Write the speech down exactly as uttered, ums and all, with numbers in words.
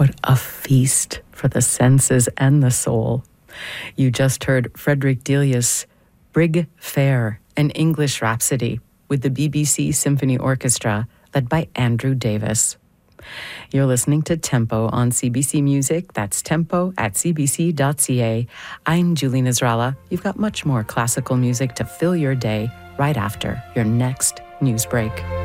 What a feast for the senses and the soul. You just heard Frederick Delius' Brig Fair, an English rhapsody, with the B B C Symphony Orchestra, led by Andrew Davis. You're listening to Tempo on C B C Music. That's tempo at c b c dot c a. I'm Julie Nasrallah. You've got much more classical music to fill your day right after your next news break.